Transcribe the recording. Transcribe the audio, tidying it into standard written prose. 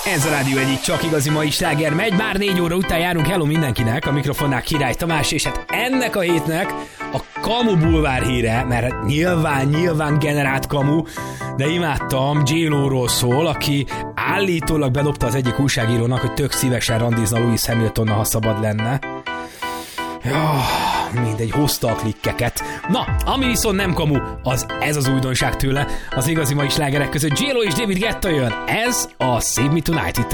Ez a rádió egyik csak igazi mai sláger megy, már 4 óra után járunk, hello mindenkinek, a mikrofonnál Király Tamás, és hát ennek a hétnek a Kamu bulvár híre, mert nyilván generált kamu, de imádtam, J-Lo-ról szól, aki állítólag bedobta az egyik újságírónak, hogy tök szívesen randizna Lewis Hamiltonnal, ha szabad lenne. Mindegy, hozta a klikkeket. Na, ami viszont nem kamu, ez az újdonság tőle. Az igazi mai slágerek között J-Lo és David Guetta jön. Ez a Save Me Tonight itt